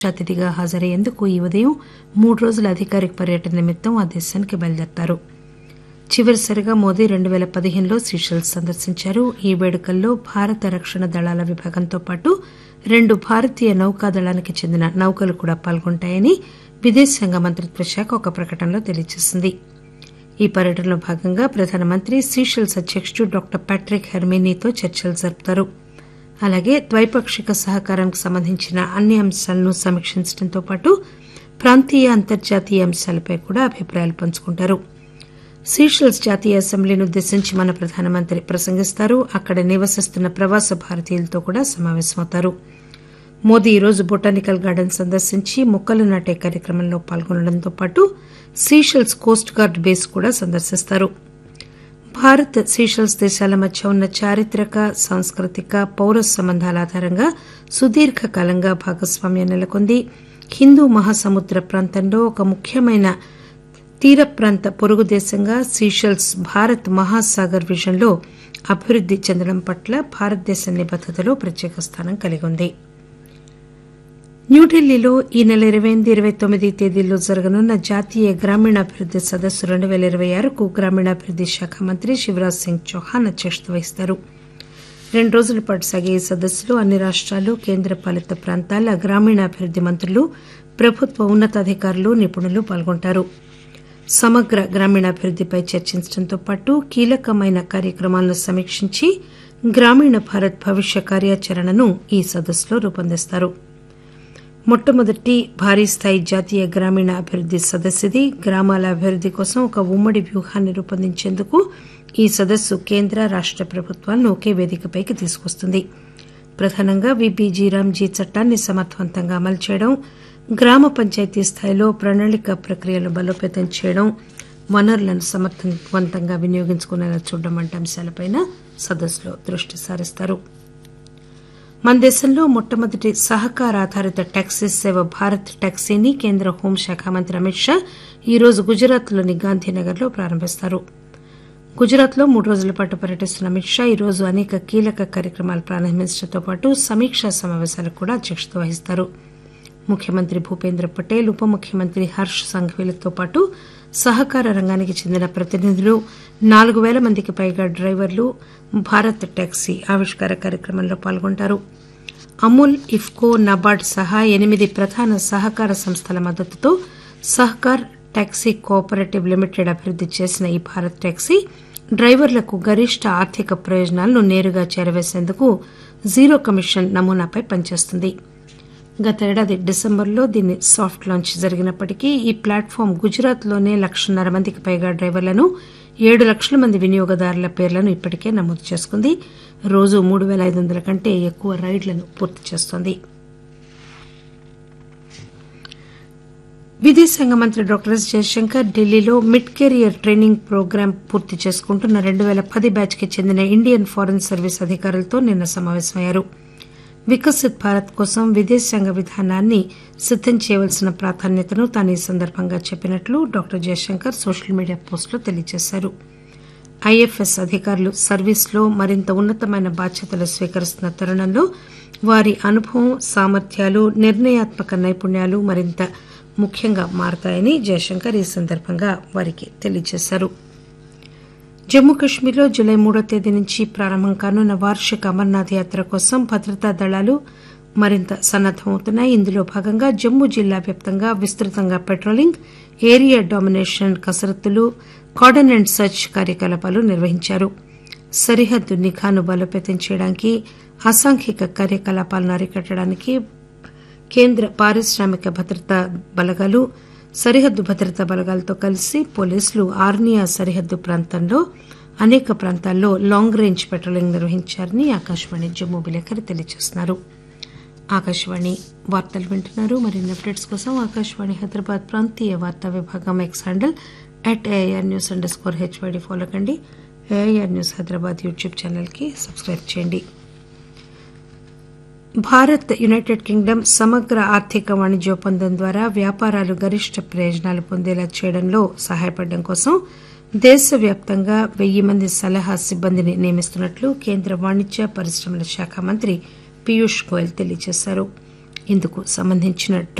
అతిథిగా హాజరయ్యేందుకు ఈ ఉదయం 3 రోజుల అధికారిక పర్యటన నిమిత్తం ఆ దేశానికి బయలుదేరతారు. చివరిసారిగా మోదీ 2015లో సీషెల్స్ సందర్శించారు. ఈ వేడుకల్లో భారత రక్షణ దళాల విభాగంతో పాటు 2 భారతీయ నౌకాదళానికి చెందిన నౌకలు కూడా పాల్గొంటాయని విదేశాంగ మంత్రిత్వ శాఖ ఒక ప్రకటనలో తెలియజేసింది. ఈ పర్యటనలో భాగంగా ప్రధానమంత్రి సీషెల్స్ అధ్యకుడు డాక్టర్ ప్యాట్రిక్ హెర్మినీతో చర్చలు జరుపుతారు. అలాగే ద్వైపాక్షిక సహకారానికి సంబంధించిన అన్ని అంశాలను సమీక్షించడంతో పాటు ప్రాంతీయ అంతర్జాతీయ అంశాలపై కూడా అభిప్రాయాలు పంచుకుంటారు. సీషెల్స్ జాతీయ అసెంబ్లీని ఉద్దేశించి మన ప్రధానమంత్రి ప్రసంగిస్తారు. అక్కడ నివసిస్తున్న ప్రవాస భారతీయులతో కూడా సమావేశమవుతారు. మోదీ ఈరోజు బొటానికల్ గార్డెన్ సందర్శించి మొక్కలు నాటే కార్యక్రమంలో పాల్గొనడంతో పాటు సీషెల్స్ కోస్ట్ గార్డ్ బేస్ కూడా సందర్శిస్తారు. భారత్ సీషెల్స్ దేశాల మధ్య ఉన్న చారిత్రక, సాంస్కృతిక, పౌర సంబంధాల ఆధారంగా సుదీర్ఘకాలంగా భాగస్వామ్యం నెలకొంది. హిందూ మహాసముద్ర ప్రాంతంలో ఒక ముఖ్యమైన తీర ప్రాంత పొరుగు దేశంగా సీషెల్స్ భారత్ మహాసాగర్ విజన్లో అభివృద్ది చెందడం పట్ల భారతదేశ నిబద్దతలో ప్రత్యేక స్థానం కలిగి ఉంది. న్యూఢిల్లీలో ఈ నెల 28, 29 తేదీల్లో జరగనున్న జాతీయ గ్రామీణాభివృద్ది సదస్సు 2026కు గ్రామీణాభివృద్ది శాఖ మంత్రి శివరాజ్ సింగ్ చౌహాన్ అధ్యక్షత వహిస్తారు. 2 రోజుల పాటు సాగే ఈ సదస్సులో అన్ని రాష్టాలు, కేంద్రపాలిత ప్రాంతాల గ్రామీణాభివృద్ది మంత్రులు, ప్రభుత్వ ఉన్నతాధికారులు, నిపుణులు పాల్గొంటారు. సమగ్ర గ్రామీణాభివృద్దిపై చర్చించడంతో పాటు కీలకమైన కార్యక్రమాలను సమీక్షించి గ్రామీణ భారత్ భవిష్య కార్యాచరణను ఈ సదస్సులో రూపొందిస్తారు. మొట్టమొదటి భారీ స్థాయి జాతీయ గ్రామీణ అభివృద్ది సదస్సు ఇది. గ్రామాల అభివృద్ది కోసం ఒక ఉమ్మడి వ్యూహాన్ని రూపొందించేందుకు ఈ సదస్సు కేంద్ర, రాష్ట ప్రభుత్వాలను ఒకే వేదికపైకి తీసుకొస్తుంది. ప్రధానంగా విబిజి రామ్జీ చట్టాన్ని సమర్థవంతంగా అమలు చేయడం, గ్రామ పంచాయతీ స్థాయిలో ప్రణాళిక ప్రక్రియలను బలోపేతం చేయడం, వనరులను సమర్థవంతంగా వినియోగించుకునేలా చూడడం వంటి అంశాలపై సదస్సులో దృష్టి సారిస్తారు. మన దేశంలో మొట్టమొదటి సహకార ఆధారిత టాక్సీ సేవ భారత్ టాక్సీని కేంద్ర హోంశాఖ మంత్రి అమిత్ షా ఈరోజు గుజరాత్లోని గాంధీనగర్లో ప్రారంభిస్తారు. గుజరాత్లో 3 రోజుల పాటు పర్యటిస్తున్న అమిత్ షా ఈరోజు అనేక కీలక కార్యక్రమాలు ప్రారంభించడంతో పాటు సమీక్షా సమావేశాలకు కూడా అధ్యక్షత వహిస్తారు. ముఖ్యమంత్రి భూపేంద్ర పటేల్, ఉప ముఖ్యమంత్రి హర్ష్ సంఘవీలతో పాటు సహకార రంగానికి చెందిన ప్రతినిధులు, 4,000 మందికి పైగా డ్రైవర్లు భారత్ టాక్సీ ఆవిష్కార కార్యక్రమంలో పాల్గొంటారు. అమూల్, ఇఫ్కో, నబార్డ్ సహా 8 ప్రధాన సహకార సంస్థల మద్దతుతో సహకార్ టాక్సీ కోఆపరేటివ్ లిమిటెడ్ అభివృద్ది చేసిన ఈ భారత్ టాక్సీ డ్రైవర్లకు గరిష్ట ఆర్థిక ప్రయోజనాలను నేరుగా చేరవేసేందుకు జీరో కమిషన్ నమూనాపై పనిచేస్తుంది. గత ఏడాది డిసెంబర్లో దీని సాఫ్ట్ లాంచ్ జరిగినప్పటికీ ఈ ప్లాట్ఫామ్ గుజరాత్లోనే 1,50,000 మందికి పైగా డ్రైవర్లను, 7 లక్షల మంది వినియోగదారుల పేర్లను ఇప్పటికే నమోదు చేసుకుంది. రోజు 3,500 కంటే ఎక్కువ రైడ్లను పూర్తి చేస్తోంది. విదేశాంగ మంత్రి డాక్టర్ ఎస్ జయశంకర్ ఢిల్లీలో మిడ్ కెరియర్ ట్రైనింగ్ ప్రోగ్రాం పూర్తి చేసుకుంటున్న 2010 బ్యాచ్కి చెందిన ఇండియన్ ఫారెన్ సర్వీస్ అధికారులతో నిన్న సమావేశమయ్యారు. వికసిత్ భారత్ కోసం విదేశాంగ విధానాన్ని సిద్దం చేయవలసిన ప్రాధాన్యతను తాను ఈ సందర్భంగా చెప్పినట్లు డాక్టర్ జయశంకర్ సోషల్ మీడియా పోస్టులో తెలియజేశారు. ఐఎఫ్ఎస్ అధికారులు సర్వీస్లో మరింత ఉన్నతమైన బాధ్యతలు స్వీకరిస్తున్న తరుణంలో వారి అనుభవం, సామర్థ్యాలు, నిర్ణయాత్మక నైపుణ్యాలు మరింత ముఖ్యంగా మారతాయని జయశంకర్ ఈ సందర్భంగా వారికి తెలియజేశారు. జమ్మూ కశ్మీర్లో జులై 3వ తేదీ నుంచి ప్రారంభం కానున్న వార్షిక అమర్నాథ్ యాత్ర కోసం భద్రతా దళాలు మరింత సన్నద్దమవుతున్నాయి. ఇందులో భాగంగా జమ్మూ జిల్లా వ్యాప్తంగా విస్తృతంగా patrolling, area domination కసరత్తులు, cordon and search కార్యకలాపాలు నిర్వహించారు. సరిహద్దు నిఘాను బలోపేతం చేయడానికి, అసాంఘిక కార్యకలాపాలను అరికట్టడానికి కేంద్ర పారిశ్రామిక భద్రతా బలగాలు, సరిహద్దు భద్రతా బలగాలతో కలిసి పోలీసులు ఆర్నియా సరిహద్దు ప్రాంతంలో అనేక ప్రాంతాల్లో long range patrolling నిర్వహించారని Akashvani Jammu విలేకరి తెలియజేస్తున్నారు. ఆకాశవాణి వార్తలు వింటున్నారు. మరిన్ని అప్డేట్స్ కోసం ఆకాశవాణి హైదరాబాద్ ప్రాంతీయ వార్తా విభాగం ఎక్స్ హ్యాండిల్ @AIRnews_HYD ఫాలో కండి. ఏఐఆర్ న్యూస్ హైదరాబాద్ యూట్యూబ్ ఛానల్కి సబ్స్క్రైబ్ చేయండి. భారత్, యునైటెడ్ కింగ్డమ్ సమగ్ర ఆర్థిక వాణిజ్య ఒప్పందం ద్వారా వ్యాపారాలు గరిష్ట ప్రయోజనాలు పొందేలా చేయడంలో సహాయపడడం కోసం దేశవ్యాప్తంగా 1000 మంది సలహా సిబ్బందిని నియమిస్తున్నట్లు కేంద్ర వాణిజ్య పరిశ్రమల శాఖ మంత్రి పీయూష్ గోయల్ తెలియజేశారు. ఇందుకు సంబంధించిన